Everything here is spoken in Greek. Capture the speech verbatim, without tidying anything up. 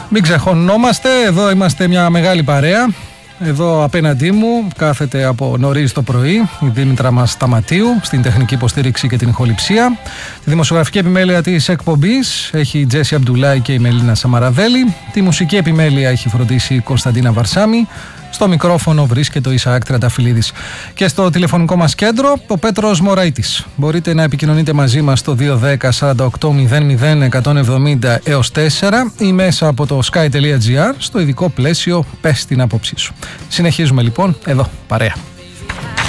Μην ξεχωνόμαστε, εδώ είμαστε μια μεγάλη παρέα. Εδώ απέναντί μου κάθεται από νωρίς το πρωί η Δήμητρα μας Σταματίου στην τεχνική υποστήριξη και την ηχοληψία. Τη δημοσιογραφική επιμέλεια της εκπομπής έχει η Τζέσι Αμπντουλάη και η Μελίνα Σαμαραδέλη. Τη μουσική επιμέλεια έχει φροντίσει η Κωνσταντίνα Βαρσάμι. Στο μικρόφωνο βρίσκεται ο Ισαάκ Τρενταφυλλίδης. Και στο τηλεφωνικό μας κέντρο ο Πέτρος Μωραΐτης. Μπορείτε να επικοινωνείτε μαζί μας στο δύο ένα μηδέν σαράντα οκτώ μηδέν μηδέν εκατόν εβδομήντα έως τέσσερα ή μέσα από το sky τελεία gr στο ειδικό πλαίσιο «Πες την άποψή σου». Συνεχίζουμε λοιπόν εδώ, παρέα.